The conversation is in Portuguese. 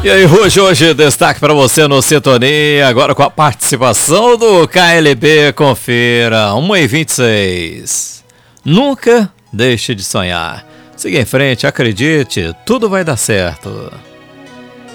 E aí, hoje destaque para você no Sintonia, agora com a participação do KLB, confira, 1h26. Nunca deixe de sonhar. Siga em frente, acredite, tudo vai dar certo.